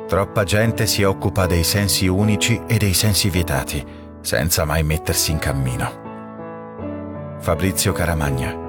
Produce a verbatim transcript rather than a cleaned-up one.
Troppa gente si occupa dei sensi unici e dei sensi vietati, senza mai mettersi in cammino. Fabrizio Caramagna.